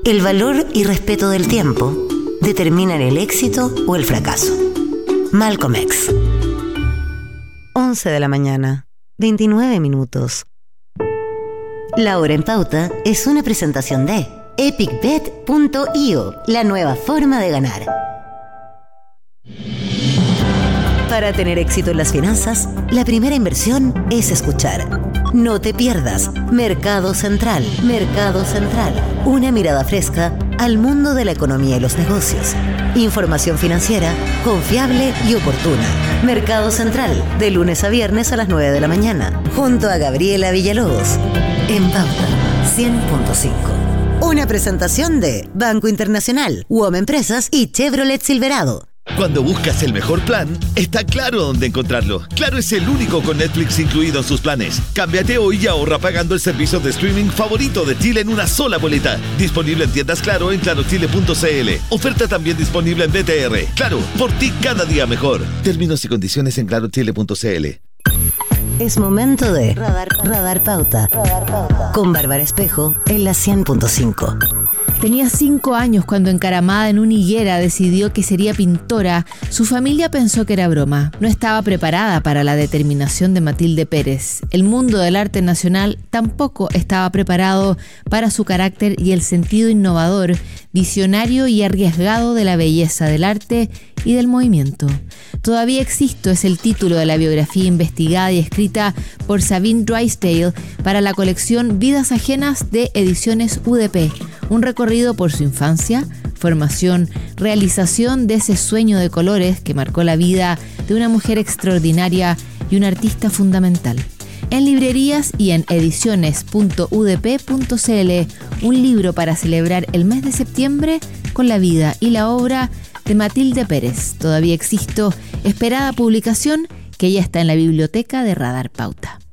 El valor y respeto del tiempo determinan el éxito o el fracaso. Malcolm X. 11 de la mañana, 29 minutos. La Hora en Pauta es una presentación de EpicBet.io, la nueva forma de ganar. Para tener éxito en las finanzas, la primera inversión es escuchar. No te pierdas Mercado Central. Mercado Central. Una mirada fresca al mundo de la economía y los negocios. Información financiera confiable y oportuna. Mercado Central, de lunes a viernes a las 9 de la mañana, junto a Gabriela Villalobos. En Pauta 100.5. Una presentación de Banco Internacional, WOM Empresas y Chevrolet Silverado. Cuando buscas el mejor plan, está Claro dónde encontrarlo. Claro es el único con Netflix incluido en sus planes. Cámbiate hoy y ahorra pagando el servicio de streaming favorito de Chile en una sola boleta. Disponible en tiendas Claro en clarochile.cl. Oferta también disponible en BTR. Claro, por ti cada día mejor. Términos y condiciones en clarochile.cl. Es momento de Radar Pauta. Con Bárbara Espejo en la 100.5. Tenía 5 años cuando, encaramada en una higuera, decidió que sería pintora. Su familia pensó que era broma. No estaba preparada para la determinación de Matilde Pérez. El mundo del arte nacional tampoco estaba preparado para su carácter y el sentido innovador, visionario y arriesgado de la belleza del arte y del movimiento. Todavía existo es el título de la biografía investigada y escrita por Sabine Drysdale para la colección Vidas Ajenas de Ediciones UDP. Un recorrido por su infancia, formación, realización de ese sueño de colores que marcó la vida de una mujer extraordinaria y un artista fundamental. En librerías y en ediciones.udp.cl, un libro para celebrar el mes de septiembre con la vida y la obra de Matilde Pérez. Todavía existo, esperada publicación que ya está en la biblioteca de Radar Pauta.